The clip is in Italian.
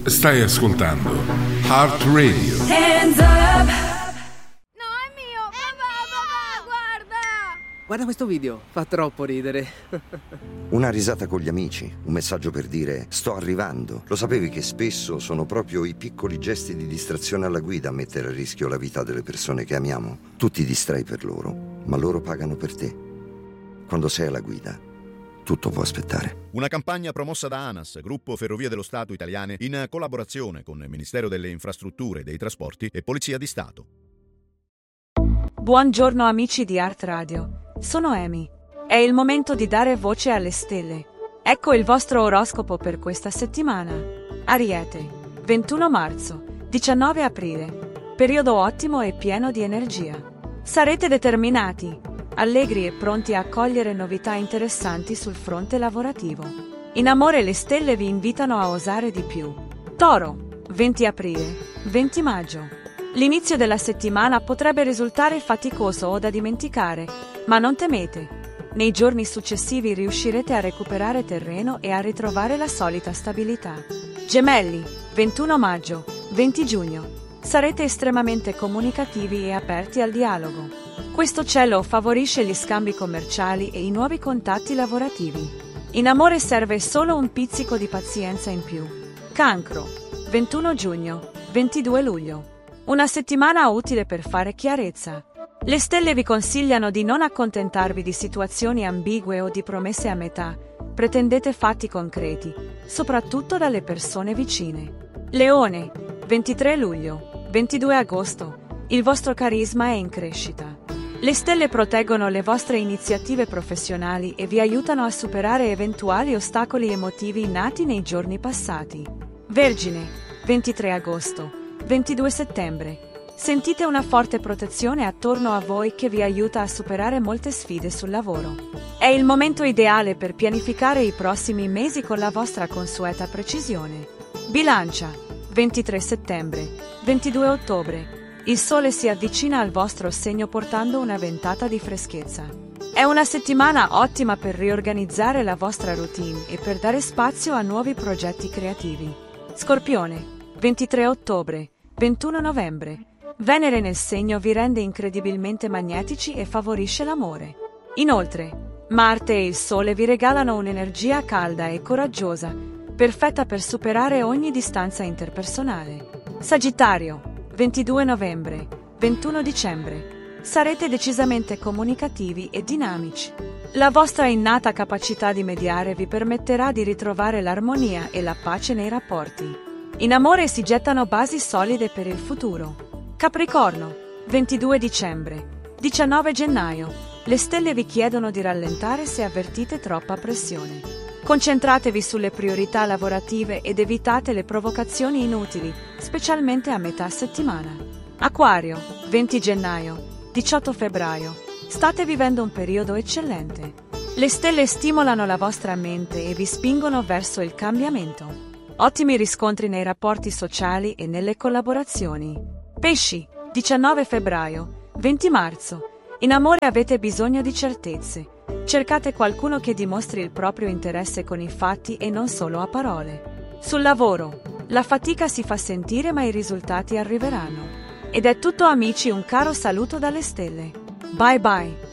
Stai ascoltando Heart Radio. Hands up! No, è mio! Papà, guarda! Guarda questo video, fa troppo ridere. Una risata con gli amici, un messaggio per dire sto arrivando. Lo sapevi che spesso sono proprio i piccoli gesti di distrazione alla guida a mettere a rischio la vita delle persone che amiamo? Tu ti distrai per loro, ma loro pagano per te. Quando sei alla guida, tutto può aspettare. Una campagna promossa da ANAS, Gruppo Ferrovie dello Stato Italiane, in collaborazione con il Ministero delle Infrastrutture e dei Trasporti e Polizia di Stato. Buongiorno amici di Heart Radio, sono Amy. È il momento di dare voce alle stelle. Ecco il vostro oroscopo per questa settimana. Ariete, 21 marzo, 19 aprile. Periodo ottimo e pieno di energia. Sarete determinati, allegri e pronti a cogliere novità interessanti sul fronte lavorativo. In amore le stelle vi invitano a osare di più. Toro, 20 aprile, 20 maggio. L'inizio della settimana potrebbe risultare faticoso o da dimenticare, ma non temete. Nei giorni successivi riuscirete a recuperare terreno e a ritrovare la solita stabilità. Gemelli, 21 maggio, 20 giugno. Sarete estremamente comunicativi e aperti al dialogo. Questo cielo favorisce gli scambi commerciali e i nuovi contatti lavorativi. In amore serve solo un pizzico di pazienza in più. Cancro, 21 giugno, 22 luglio. Una settimana utile per fare chiarezza. Le stelle vi consigliano di non accontentarvi di situazioni ambigue o di promesse a metà. Pretendete fatti concreti, soprattutto dalle persone vicine. Leone, 23 luglio, 22 agosto. Il vostro carisma è in crescita. Le stelle proteggono le vostre iniziative professionali e vi aiutano a superare eventuali ostacoli emotivi nati nei giorni passati. Vergine, 23 agosto, 22 settembre. Sentite una forte protezione attorno a voi che vi aiuta a superare molte sfide sul lavoro. È il momento ideale per pianificare i prossimi mesi con la vostra consueta precisione. Bilancia, 23 settembre, 22 ottobre. Il sole si avvicina al vostro segno portando una ventata di freschezza. È una settimana ottima per riorganizzare la vostra routine e per dare spazio a nuovi progetti creativi. Scorpione, 23 ottobre, 21 novembre. Venere nel segno vi rende incredibilmente magnetici e favorisce l'amore. Inoltre, Marte e il Sole vi regalano un'energia calda e coraggiosa, perfetta per superare ogni distanza interpersonale. Sagittario, 22 novembre, 21 dicembre. Sarete decisamente comunicativi e dinamici. La vostra innata capacità di mediare vi permetterà di ritrovare l'armonia e la pace nei rapporti. In amore si gettano basi solide per il futuro. Capricorno, 22 dicembre, 19 gennaio. Le stelle vi chiedono di rallentare se avvertite troppa pressione. Concentratevi sulle priorità lavorative ed evitate le provocazioni inutili, specialmente a metà settimana. Acquario, 20 gennaio, 18 febbraio. State vivendo un periodo eccellente. Le stelle stimolano la vostra mente e vi spingono verso il cambiamento. Ottimi riscontri nei rapporti sociali e nelle collaborazioni. Pesci, 19 febbraio, 20 marzo. In amore avete bisogno di certezze. Cercate qualcuno che dimostri il proprio interesse con i fatti e non solo a parole. Sul lavoro, la fatica si fa sentire ma i risultati arriveranno. Ed è tutto amici, un caro saluto dalle stelle. Bye bye.